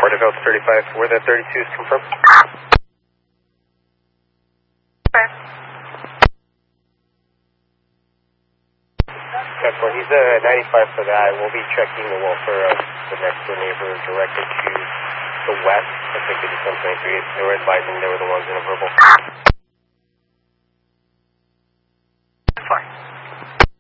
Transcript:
Florida Delta 35, where the 32s confirmed. Excellent. He's 95 for that. We'll be checking the wall for the next door neighbor directed to the west. I think it is 123. They were advising they were the ones in a verbal.